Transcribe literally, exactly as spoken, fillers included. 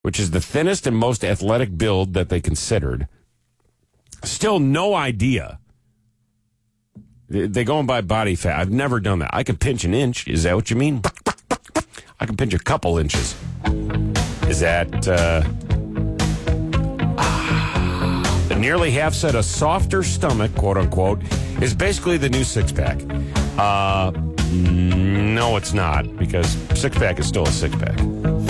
which is the thinnest and most athletic build that they considered. Still no idea. They going by body fat. I've never done that. I can pinch an inch. Is that what you mean? I can pinch a couple inches. Is that... Uh, the nearly half said a softer stomach, quote unquote, is basically the new six-pack. Uh, no, it's not, because six-pack is still a six-pack.